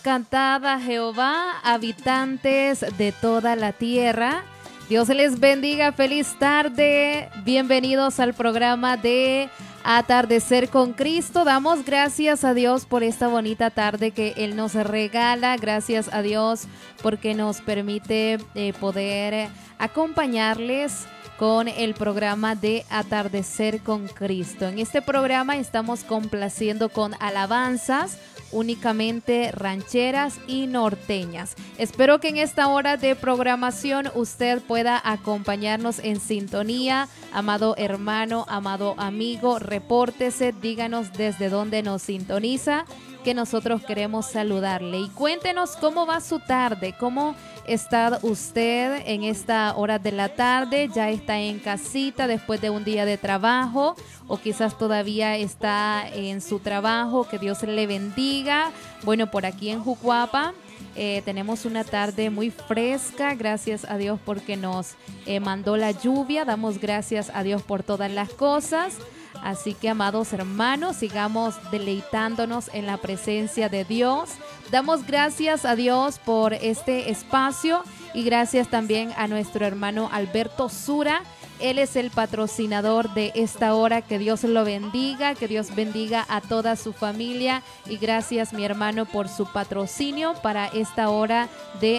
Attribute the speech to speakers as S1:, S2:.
S1: Cantad a Jehová, habitantes de toda la tierra. Dios les bendiga, feliz tarde. Bienvenidos al programa de Atardecer con Cristo. Damos gracias a Dios por esta bonita tarde que Él nos regala. Gracias a Dios porque nos permite poder acompañarles con el programa de Atardecer con Cristo. En este programa estamos complaciendo con alabanzas únicamente rancheras y norteñas. Espero que en esta hora de programación usted pueda acompañarnos en sintonía. Amado hermano, amado amigo, repórtese, díganos desde dónde nos sintoniza, que nosotros queremos saludarle. Y cuéntenos cómo va su tarde, cómo está usted en esta hora de la tarde. Ya está en casita después de un día de trabajo, o quizás todavía está en su trabajo. Que Dios le bendiga. Bueno, por aquí en Jucuapa tenemos una tarde muy fresca, gracias a Dios porque nos mandó la lluvia. Damos gracias a Dios por todas las cosas. Así que, amados hermanos, sigamos deleitándonos en la presencia de Dios. Damos gracias a Dios por este espacio y gracias también a nuestro hermano Alberto Sura. Él es el patrocinador de esta hora. Que Dios lo bendiga, que Dios bendiga a toda su familia. Y gracias, mi hermano, por su patrocinio para esta hora de